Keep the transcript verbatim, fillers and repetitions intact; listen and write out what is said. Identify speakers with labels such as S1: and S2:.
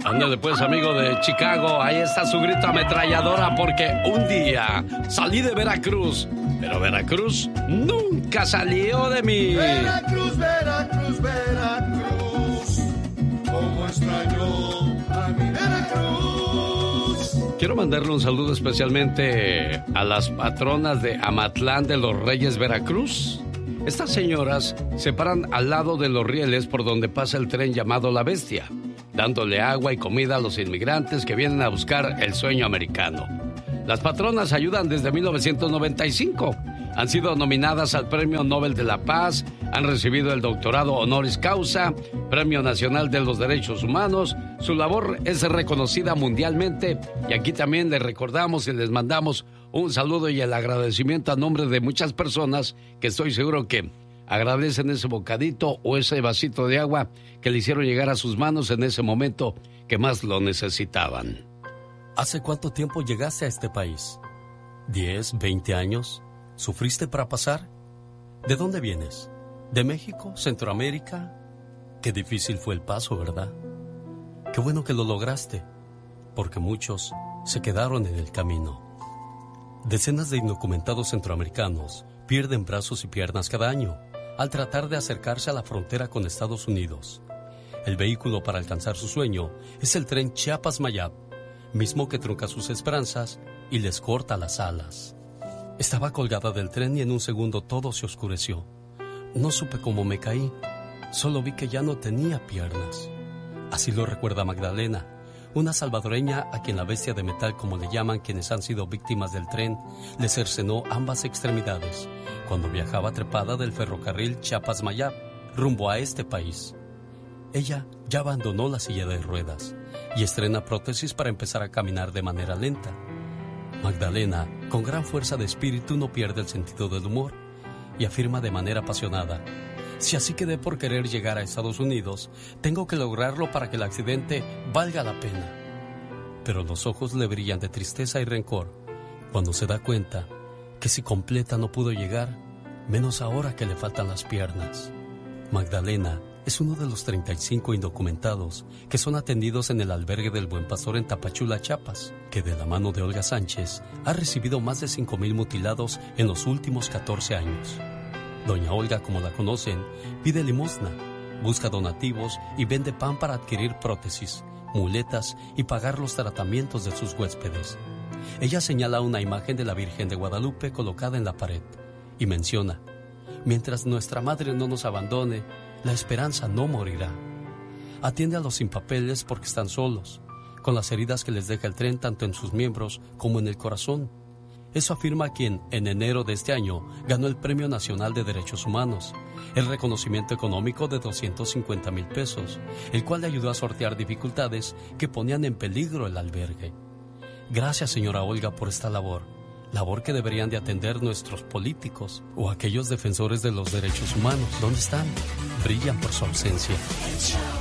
S1: Ándale pues, amigo de Chicago, ahí está su grito ametralladora porque un día salí de Veracruz, pero Veracruz nunca salió de mí.
S2: Veracruz, Veracruz, Veracruz, cómo extraño a mi Veracruz.
S1: Quiero mandarle un saludo especialmente a las patronas de Amatlán de los Reyes, Veracruz. Estas señoras se paran al lado de los rieles por donde pasa el tren llamado La Bestia, dándole agua y comida a los inmigrantes que vienen a buscar el sueño americano. Las patronas ayudan desde mil novecientos noventa y cinco. Han sido nominadas al Premio Nobel de la Paz, han recibido el doctorado honoris causa, Premio Nacional de los Derechos Humanos. Su labor es reconocida mundialmente y aquí también les recordamos y les mandamos un saludo y el agradecimiento a nombre de muchas personas que estoy seguro que agradecen ese bocadito o ese vasito de agua que le hicieron llegar a sus manos en ese momento que más lo necesitaban.
S3: ¿Hace cuánto tiempo llegaste a este país? ¿Diez, veinte años? ¿Sufriste para pasar? ¿De dónde vienes? ¿De México? ¿Centroamérica? Qué difícil fue el paso, ¿verdad? Qué bueno que lo lograste, porque muchos se quedaron en el camino. Decenas de indocumentados centroamericanos pierden brazos y piernas cada año al tratar de acercarse a la frontera con Estados Unidos. El vehículo para alcanzar su sueño es el tren Chiapas-Mayab, mismo que trunca sus esperanzas y les corta las alas. Estaba colgada del tren y en un segundo todo se oscureció. No supe cómo me caí, solo vi que ya no tenía piernas. Así lo recuerda Magdalena, una salvadoreña a quien la bestia de metal, como le llaman quienes han sido víctimas del tren, le cercenó ambas extremidades cuando viajaba trepada del ferrocarril Chiapas-Mayab rumbo a este país. Ella ya abandonó la silla de ruedas y estrena prótesis para empezar a caminar de manera lenta. Magdalena, con gran fuerza de espíritu, no pierde el sentido del humor y afirma de manera apasionada: si así quedé por querer llegar a Estados Unidos, tengo que lograrlo para que el accidente valga la pena. Pero los ojos le brillan de tristeza y rencor cuando se da cuenta que si completa no pudo llegar, menos ahora que le faltan las piernas. Magdalena es uno de los treinta y cinco indocumentados que son atendidos en el albergue del Buen Pastor en Tapachula, Chiapas, que de la mano de Olga Sánchez ha recibido más de cinco mil mutilados en los últimos catorce años. Doña Olga, como la conocen, pide limosna, busca donativos y vende pan para adquirir prótesis, muletas y pagar los tratamientos de sus huéspedes. Ella señala una imagen de la Virgen de Guadalupe colocada en la pared y menciona: mientras nuestra madre no nos abandone, la esperanza no morirá. Atiende a los sin papeles porque están solos, con las heridas que les deja el tren tanto en sus miembros como en el corazón. Eso afirma quien, en enero de este año, ganó el Premio Nacional de Derechos Humanos, el reconocimiento económico de doscientos cincuenta mil pesos, el cual le ayudó a sortear dificultades que ponían en peligro el albergue. Gracias, señora Olga, por esta labor. Labor que deberían de atender nuestros políticos o aquellos defensores de los derechos humanos. ¿Dónde están? Brillan por su ausencia.